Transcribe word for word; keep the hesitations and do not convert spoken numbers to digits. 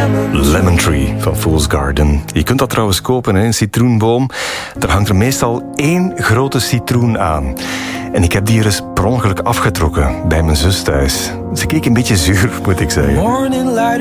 Lemon Tree van Fool's Garden. Je kunt dat trouwens kopen, hè, een citroenboom. Er hangt er meestal één grote citroen aan. En ik heb die er eens per ongeluk afgetrokken bij mijn zus thuis. Ze keek een beetje zuur, moet ik zeggen.